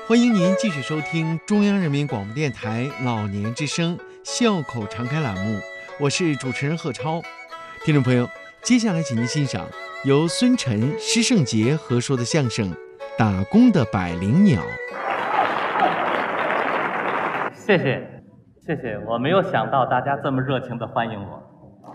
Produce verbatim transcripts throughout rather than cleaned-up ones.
欢迎您继续收听中央人民广播电台老年之声笑口常开栏目，我是主持人贺超。听众朋友，接下来请您欣赏由孙晨、施圣杰合说的相声《打工的百灵鸟》。 谢谢，谢谢，我没有想到大家这么热情地欢迎我。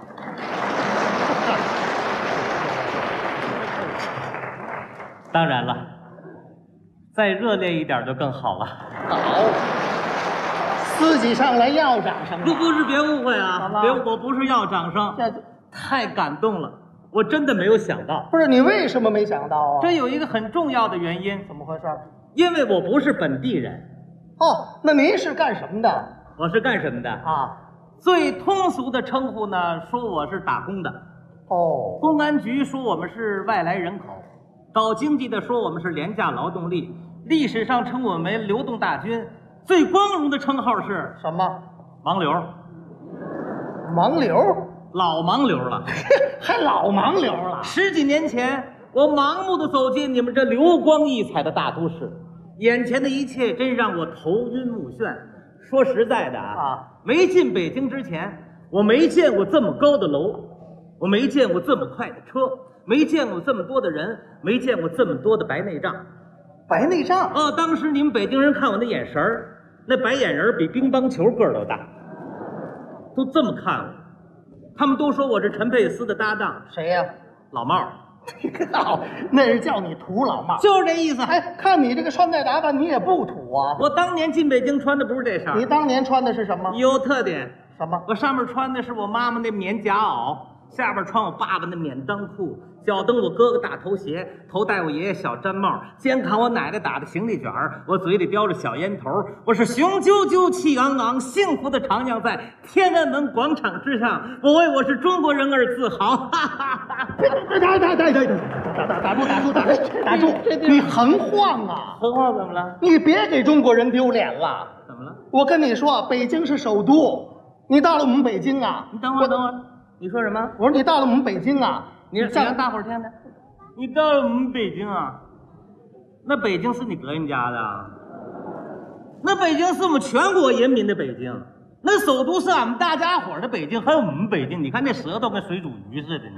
当然了，再热烈一点就更好了。 好，自己上来要掌声。 不不是，别误会啊，别，我不是要掌声， 这太感动了，我真的没有想到。 不是你为什么没想到啊？ 这有一个很重要的原因， 怎么回事？ 因为我不是本地人。 哦，那您是干什么的？ 我是干什么的啊？ 最通俗的称呼呢，说我是打工的。 哦， 公安局说我们是外来人口，搞经济的说我们是廉价劳动力，历史上称我们为流动大军，最光荣的称号是什么？ 盲流。 盲流？ 老盲流了。 还老盲流了？ 十几年前，我盲目的走进你们这流光溢彩的大都市，眼前的一切真让我头晕目眩。说实在的啊， 啊没进北京之前，我没见过这么高的楼，我没见过这么快的车，没见过这么多的人，没见过这么多的白内障。 白内障？ 哦，当时你们北京人看我那眼神儿，那白眼人比乒乓球个儿都大，都这么看我。他们都说我是陈佩斯的搭档。 谁呀、 老帽。 哦，那是叫你土老帽， 就是这意思。 哎，看你这个穿戴打扮，你也不土啊。 我当年进北京穿的不是这身， 你当年穿的是什么？ 有特点。 什么？ 我上面穿的是我妈妈那棉夹袄，下边穿我爸爸那免裆裤，脚蹬我哥哥大头鞋，头戴我爷爷小毡帽，肩扛我奶奶打的行李卷儿，我嘴里叼着小烟头，我是雄赳赳气昂昂，幸福的徜徉在天安门广场之上，我为我是中国人而自豪。哈哈哈！ 打打打打打打打打住打住打住打住！你横晃啊！ 横晃怎么了？ 你别给中国人丢脸了。 怎么了？ 我跟你说，北京是首都，你到了我们北京啊， 你等会儿等会儿，你说什么？ 我说你到了我们北京啊， 你你让大伙儿听听。你到了我们北京啊？那北京是你个人家的啊？那北京是我们全国人民的北京，那首都是俺们大家伙儿的北京，还有我们北京。你看那舌头跟水煮鱼似的，你。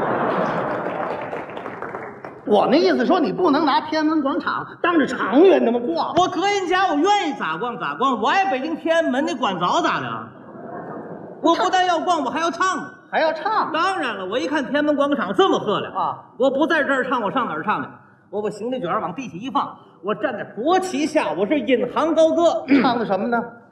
我那意思说，你不能拿天安门广场当着长远那么逛。 我个人家，我愿意咋逛咋逛，我爱北京天安门，你管着咋的？我不但要逛，我还要唱。 还要唱？ 当然了，我一看天安门广场这么喝亮啊， 我不在这儿唱，我上哪儿唱去？我把行李卷往地下一放，我站在国旗下，我是引吭高歌。 唱的什么呢？